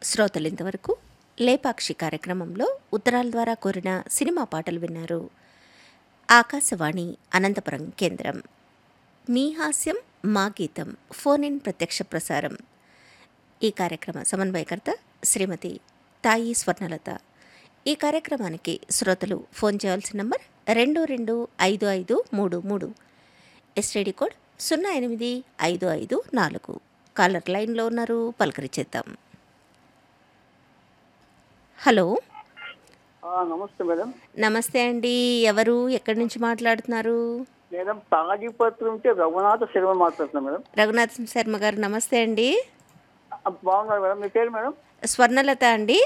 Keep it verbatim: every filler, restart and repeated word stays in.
శ్రోతలు ఇంతవరకు లేపాక్షి కార్యక్రమంలో ఉత్తరాల ద్వారా కోరిన సినిమా పాటలు విన్నారు. ఆకాశవాణి అనంతపురం కేంద్రం. మీ హాస్యం మా గీతం ఫోన్ ఇన్ ప్రత్యక్ష ప్రసారం. ఈ కార్యక్రమ సమన్వయకర్త శ్రీమతి తాయి స్వర్ణలత. ఈ కార్యక్రమానికి శ్రోతలు ఫోన్ చేయాల్సిన నంబర్ రెండు రెండు ఐదు ఐదు మూడు మూడు, ఎస్టీడీ కోడ్ సున్నా ఎనిమిది ఐదు ఐదు నాలుగు. కాలర్ లైన్లో ఉన్నారు, పలకరించేద్దాం. హలో, నమస్తే మేడం. నమస్తే అండి. ఎవరు, ఎక్కడి నుంచి మాట్లాడుతున్నారు? మేడం తాజీపత్రి నుంచి రఘునాథ శర్మ మాట్లాడుతున్నా మేడం. రఘునాథ్ శర్మ గారు నమస్తే అండి. బాగున్నారు మేడం. మీ పేరు మేడం? స్వర్ణలత అండి.